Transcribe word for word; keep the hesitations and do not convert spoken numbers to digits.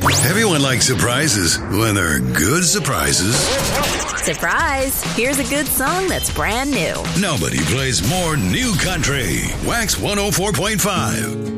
Everyone likes surprises when they're good surprises. Surprise! Here's a good song that's brand new. Nobody plays more new country. Wax one oh four point five.